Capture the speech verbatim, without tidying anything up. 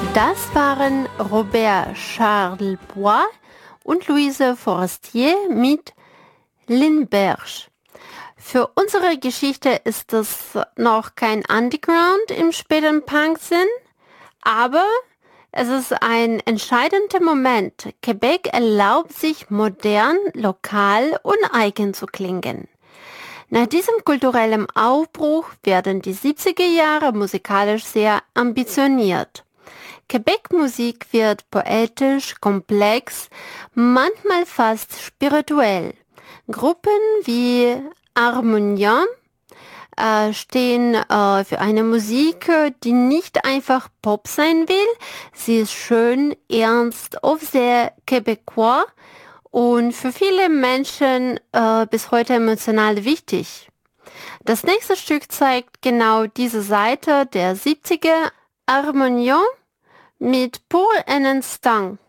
Das waren Robert Charles Bois und Louise Forestier mit Lindbergh. Für unsere Geschichte ist es noch kein Underground im späten Punk-Sinn, aber es ist ein entscheidender Moment. Quebec erlaubt sich modern, lokal und eigen zu klingen. Nach diesem kulturellen Aufbruch werden die siebziger Jahre musikalisch sehr ambitioniert. Quebec-Musik wird poetisch, komplex, manchmal fast spirituell. Gruppen wie Harmonium äh, stehen äh, für eine Musik, die nicht einfach Pop sein will. Sie ist schön, ernst, oft sehr québécois und für viele Menschen äh, bis heute emotional wichtig. Das nächste Stück zeigt genau diese Seite der siebziger. Harmonium mit Pour un instant.